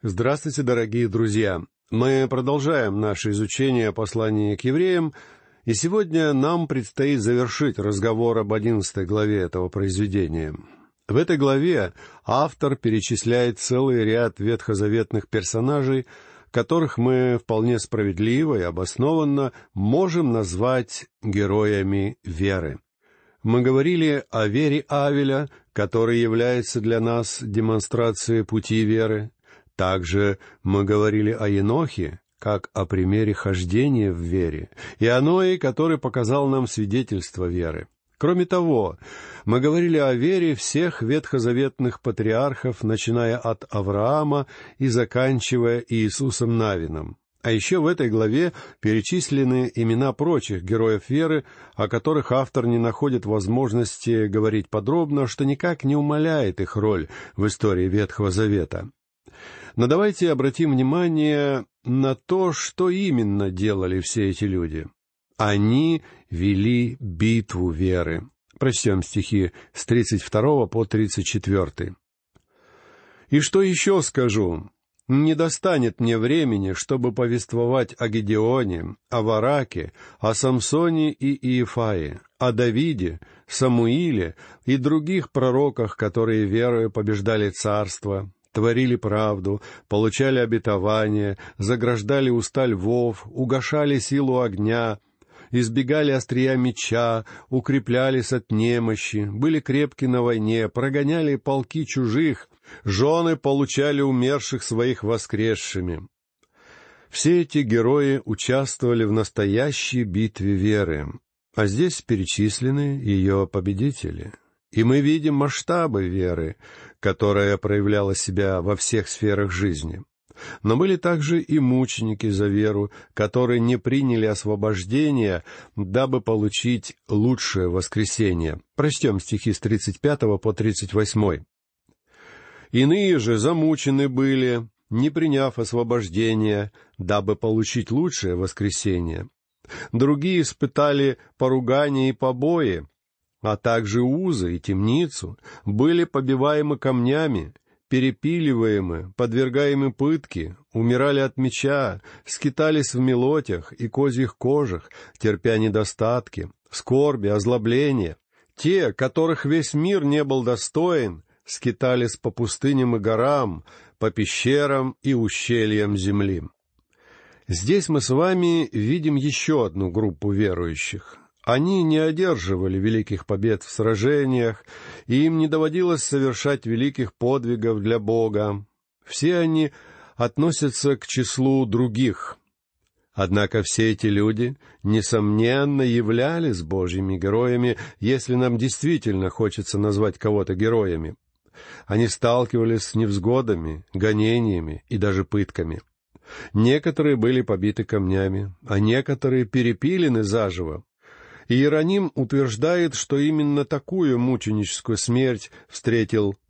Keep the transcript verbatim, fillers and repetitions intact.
Здравствуйте, дорогие друзья! Мы продолжаем наше изучение послания к евреям, и сегодня нам предстоит завершить разговор об одиннадцатой главе этого произведения. В этой главе автор перечисляет целый ряд ветхозаветных персонажей, которых мы вполне справедливо и обоснованно можем назвать героями веры. Мы говорили о вере Авеля, который является для нас демонстрацией пути веры. Также мы говорили о Енохе, как о примере хождения в вере, и о Ное, который показал нам свидетельство веры. Кроме того, мы говорили о вере всех ветхозаветных патриархов, начиная от Авраама и заканчивая Иисусом Навином. А еще в этой главе перечислены имена прочих героев веры, о которых автор не находит возможности говорить подробно, что никак не умаляет их роль в истории Ветхого Завета. Но давайте обратим внимание на то, что именно делали все эти люди. Они вели битву веры. Прочтем стихи с тридцать второго по тридцать четвёртый. «И что еще скажу? Не достанет мне времени, чтобы повествовать о Гедеоне, о Вараке, о Самсоне и Иефае, о Давиде, Самуиле и других пророках, которые верою побеждали царство, творили правду, получали обетование, заграждали уста львов, угашали силу огня, избегали острия меча, укреплялись от немощи, были крепки на войне, прогоняли полки чужих, жены получали умерших своих воскресшими». Все эти герои участвовали в настоящей битве веры, а здесь перечислены ее победители. И мы видим масштабы веры, которая проявляла себя во всех сферах жизни. Но были также и мученики за веру, которые не приняли освобождения, дабы получить лучшее воскресение. Прочтем стихи с тридцать пятого по тридцать восьмой. «Иные же замучены были, не приняв освобождения, дабы получить лучшее воскресение. Другие испытали поругание и побои, а также узы и темницу, были побиваемы камнями, перепиливаемы, подвергаемы пытке, умирали от меча, скитались в мелотях и козьих кожах, терпя недостатки, скорби, озлобления. Те, которых весь мир не был достоин, скитались по пустыням и горам, по пещерам и ущельям земли». Здесь мы с вами видим еще одну группу верующих. Они не одерживали великих побед в сражениях, и им не доводилось совершать великих подвигов для Бога. Все они относятся к числу других. Однако все эти люди, несомненно, являлись Божьими героями, если нам действительно хочется назвать кого-то героями. Они сталкивались с невзгодами, гонениями и даже пытками. Некоторые были побиты камнями, а некоторые перепилены заживо. Иероним утверждает, что именно такую мученическую смерть встретил